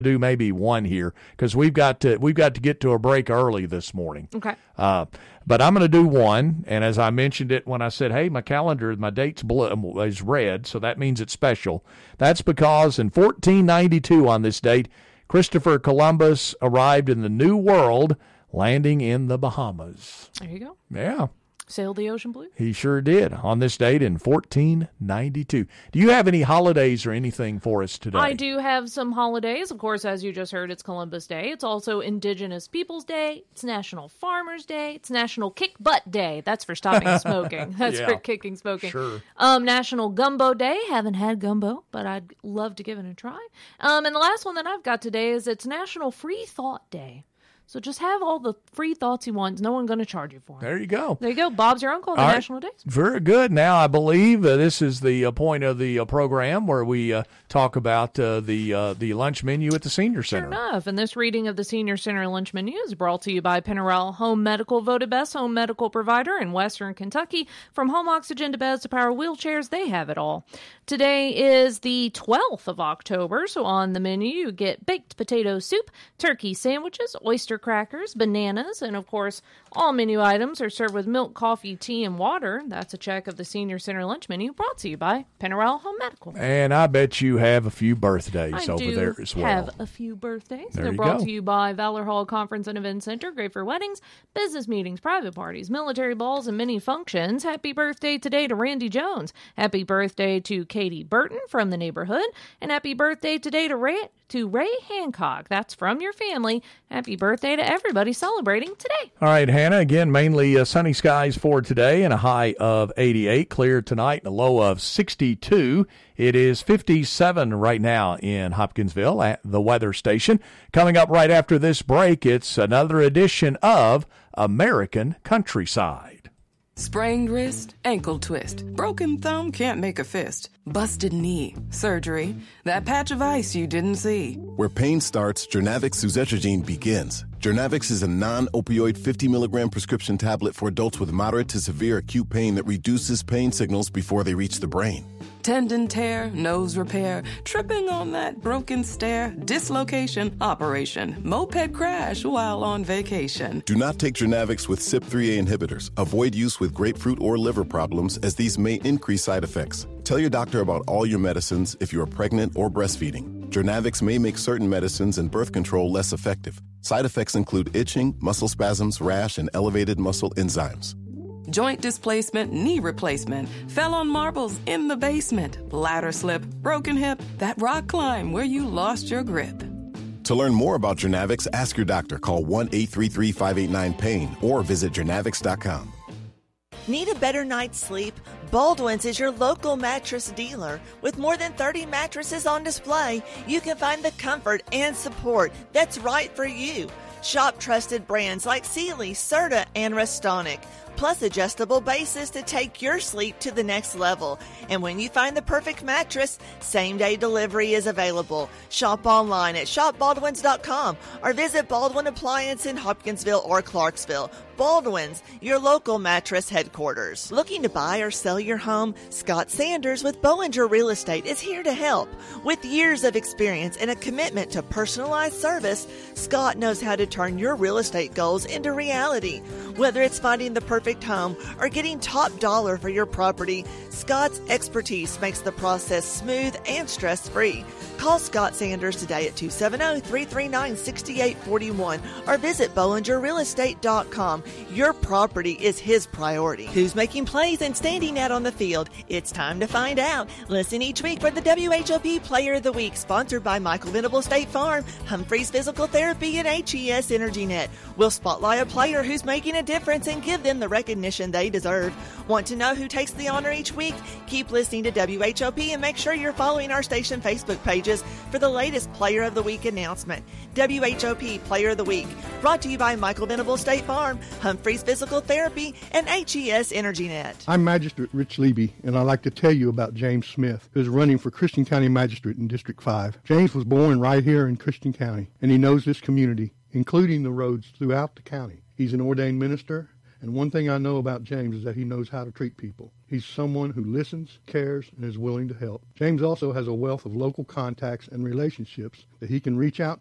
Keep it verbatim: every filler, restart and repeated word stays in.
do maybe one here because we've got to we've got to get to a break early this morning. Okay. Uh, but I'm going to do one, and as I mentioned it when I said, "Hey, my calendar, my date's blue is red," so that means it's special. That's because in fourteen ninety-two on this date, Christopher Columbus arrived in the New World, landing in the Bahamas. There you go. Yeah. Sailed the ocean blue. He sure did on this date in fourteen ninety-two. Do you have any holidays or anything for us today? I do have some holidays. Of course, as you just heard, it's Columbus Day. It's also Indigenous Peoples Day. It's National Farmers Day. It's National Kick Butt Day. That's for stopping smoking. That's yeah, for kicking smoking. Sure. Um, National Gumbo Day. Haven't had gumbo, but I'd love to give it a try. Um, and the last one that I've got today is it's National Free Thought Day. So just have all the free thoughts you want. No one's going to charge you for them. There you go. There you go. Bob's your uncle on the all national right. days. Very good. Now, I believe uh, this is the uh, point of the uh, program where we uh, talk about uh, the uh, the lunch menu at the Senior Center. Sure enough. And this reading of the Senior Center lunch menu is brought to you by Penarel Home Medical, voted best home medical provider in Western Kentucky. From home oxygen to beds to power wheelchairs, they have it all. Today is the twelfth of October, so on the menu you get baked potato soup, turkey sandwiches, oyster crackers, bananas, and of course, all menu items are served with milk, coffee, tea, and water. That's a check of the Senior Center lunch menu brought to you by Penarel Home Medical. And I bet you have a few birthdays I over do there as well. have a few birthdays. There They're you brought go. to you by Valor Hall Conference and Event Center, great for weddings, business meetings, private parties, military balls, and many functions. Happy birthday today to Randy Jones. Happy birthday to Katie Burton from the neighborhood. And happy birthday today to Ray, to Ray Hancock. That's from your family. Happy birthday to everybody celebrating today. All right, Hannah, again, mainly uh, sunny skies for today and a high of eighty-eight. Clear tonight and a low of sixty-two. It is fifty-seven right now in Hopkinsville at the weather station. Coming up right after this break, it's another edition of American Countryside. Sprained wrist, ankle twist, broken thumb, can't make a fist, busted knee, surgery, that patch of ice you didn't see. Where pain starts, Jernavix suzetrigine begins. Jernavix is a non-opioid fifty milligram prescription tablet for adults with moderate to severe acute pain that reduces pain signals before they reach the brain. Tendon tear, nose repair, tripping on that broken stair, dislocation, operation, moped crash while on vacation. Do not take Jernavix with C Y P three A inhibitors. Avoid use with grapefruit or liver problems as these may increase side effects. Tell your doctor about all your medicines if you are pregnant or breastfeeding. Jernavix may make certain medicines and birth control less effective. Side effects include itching, muscle spasms, rash, and elevated muscle enzymes. Joint displacement, knee replacement, fell on marbles in the basement, bladder slip, broken hip, that rock climb where you lost your grip. To learn more about Jernavix, ask your doctor. Call one eight three three, five eight nine, pain or visit jernavix dot com. Need a better night's sleep? Baldwin's is your local mattress dealer. With more than thirty mattresses on display, you can find the comfort and support that's right for you. Shop trusted brands like Sealy, Serta, and Restonic, plus adjustable bases to take your sleep to the next level. And when you find the perfect mattress, same-day delivery is available. Shop online at shop baldwins dot com or visit Baldwin Appliance in Hopkinsville or Clarksville. Baldwin's, your local mattress headquarters. Looking to buy or sell your home? Scott Sanders with Bollinger Real Estate is here to help. With years of experience and a commitment to personalized service, Scott knows how to turn your real estate goals into reality. Whether it's finding the perfect home or getting top dollar for your property, Scott's expertise makes the process smooth and stress-free. Call Scott Sanders today at two seven zero, three three nine, six eight four one or visit bollinger real estate dot com. Your property is his priority. Who's making plays and standing out on the field? It's time to find out. Listen each week for the W H O P Player of the Week, sponsored by Michael Venable State Farm, Humphreys Physical Therapy, and H E S Energy Net. We'll spotlight a player who's making a difference and give them the recognition they deserve. Want to know who takes the honor each week? Keep listening to W H O P and make sure you're following our station Facebook pages for the latest Player of the Week announcement. W H O P Player of the Week, brought to you by Michael Venable State Farm, Humphreys Physical Therapy, and H E S Energy Net. I'm Magistrate Rich Levy, and I'd like to tell you about James Smith, who's running for Christian County Magistrate in District five. James was born right here in Christian County, and he knows this community, including the roads throughout the county. He's an ordained minister, and one thing I know about James is that he knows how to treat people. He's someone who listens, cares, and is willing to help. James also has a wealth of local contacts and relationships that he can reach out